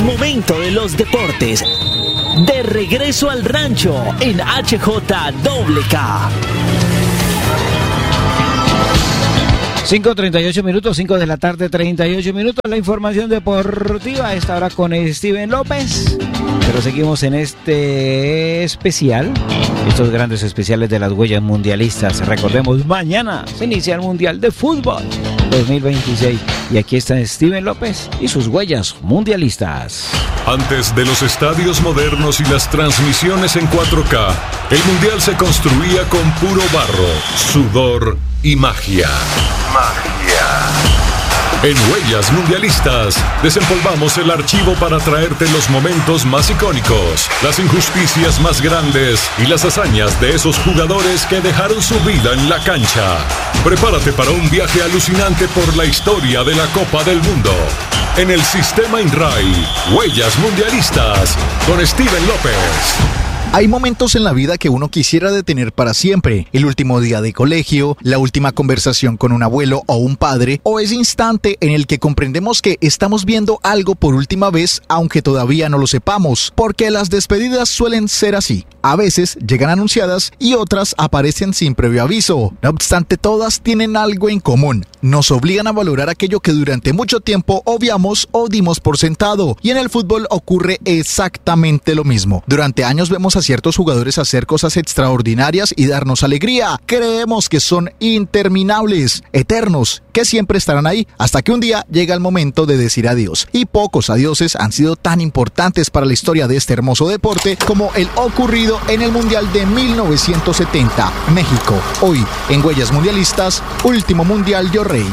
momento de los deportes. De regreso al rancho en HJWK. 5:38 minutos, 5 de la tarde, 38 minutos. La información deportiva a esta hora con Steven López. Pero seguimos en este especial, estos grandes especiales de las huellas mundialistas. Recordemos, mañana se inicia el Mundial de Fútbol 2026. Y aquí está Steven López y sus huellas mundialistas. Antes de los estadios modernos y las transmisiones en 4K, el Mundial se construía con puro barro, sudor y magia. En Huellas Mundialistas, desempolvamos el archivo para traerte los momentos más icónicos, las injusticias más grandes y las hazañas de esos jugadores que dejaron su vida en la cancha. Prepárate para un viaje alucinante por la historia de la Copa del Mundo. En el Sistema INRAI, Huellas Mundialistas, con Steven López. Hay momentos en la vida que uno quisiera detener para siempre. El último día de colegio, la última conversación con un abuelo o un padre, o ese instante en el que comprendemos que estamos viendo algo por última vez, aunque todavía no lo sepamos, porque las despedidas suelen ser así. A veces llegan anunciadas y otras aparecen sin previo aviso. No obstante, todas tienen algo en común. Nos obligan a valorar aquello que durante mucho tiempo obviamos o dimos por sentado. Y en el fútbol ocurre exactamente lo mismo. Durante años vemos a ciertos jugadores hacer cosas extraordinarias y darnos alegría. Creemos que son interminables, eternos, que siempre estarán ahí, hasta que un día llega el momento de decir adiós. Y pocos adioses han sido tan importantes para la historia de este hermoso deporte como el ocurrido en el Mundial de 1970, México. Hoy, en Huellas Mundialistas, último Mundial Yo Rey.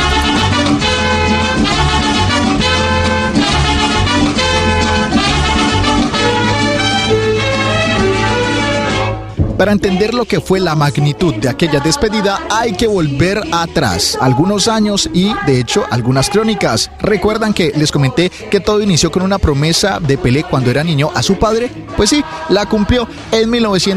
Para entender lo que fue la magnitud de aquella despedida, hay que volver atrás, algunos años y, de hecho, algunas crónicas. ¿Recuerdan que les comenté que todo inició con una promesa de Pelé cuando era niño a su padre? Pues sí, la cumplió en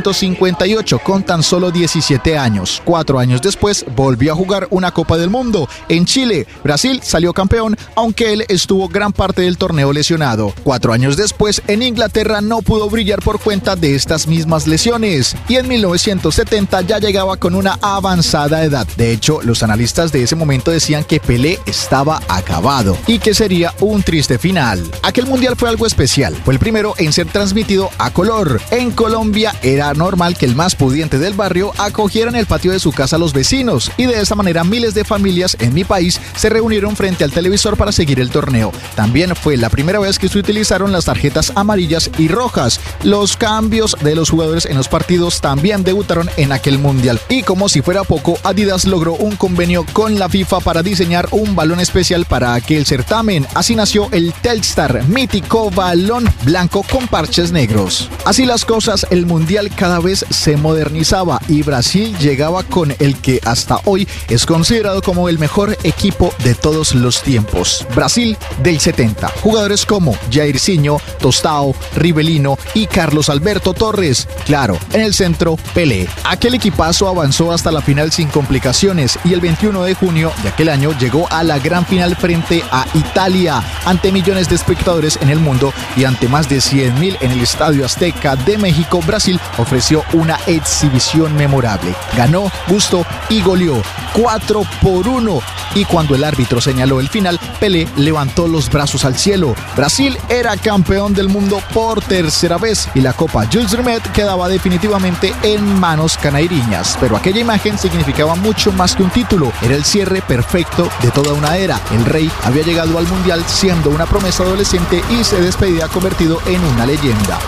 1958 con tan solo 17 años. 4 años después, volvió a jugar una Copa del Mundo en Chile. Brasil salió campeón, aunque él estuvo gran parte del torneo lesionado. 4 años después, en Inglaterra no pudo brillar por cuenta de estas mismas lesiones. Y en 1970 ya llegaba con una avanzada edad. De hecho, los analistas de ese momento decían que Pelé estaba acabado y que sería un triste final. Aquel mundial fue algo especial. Fue el primero en ser transmitido a color. En Colombia era normal que el más pudiente del barrio acogiera en el patio de su casa a los vecinos, y de esa manera miles de familias en mi país se reunieron frente al televisor para seguir el torneo. También fue la primera vez que se utilizaron las tarjetas amarillas y rojas. Los cambios de los jugadores en los partidos también debutaron en aquel mundial. Y como si fuera poco, Adidas logró un convenio con la FIFA para diseñar un balón especial para aquel certamen. Así nació el Telstar, mítico balón blanco con parches negros. Así las cosas, el mundial cada vez se modernizaba y Brasil llegaba con el que hasta hoy es considerado como el mejor equipo de todos los tiempos. Brasil del 70. Jugadores como Jairzinho, Tostão, Rivelino y Carlos Alberto Torres. Claro, en el centro, Pelé. Aquel equipazo avanzó hasta la final sin complicaciones y el 21 de junio de aquel año llegó a la gran final frente a Italia, ante millones de espectadores en el mundo y ante más de 100,000 en el Estadio Azteca de México. Brasil ofreció una exhibición memorable. Ganó, gustó y goleó 4-1. Y cuando el árbitro señaló el final, Pelé levantó los brazos al cielo. Brasil era campeón del mundo por tercera vez y la Copa Jules Rimet quedaba definitivamente en manos canairiñas. Pero aquella imagen significaba mucho más que un título. Era el cierre perfecto de toda una era. El Rey había llegado al mundial siendo una promesa adolescente y se despedía convertido en una leyenda.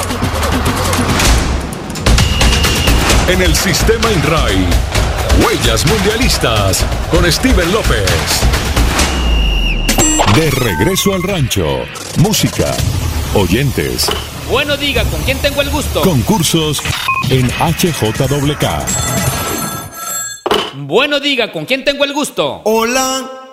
En el Sistema INRAI, Huellas Mundialistas, con Steven López. De regreso al rancho, música, oyentes. Bueno, diga, ¿con quién tengo el gusto? Concursos en HJWK. Bueno, diga, ¿con quién tengo el gusto? Hola.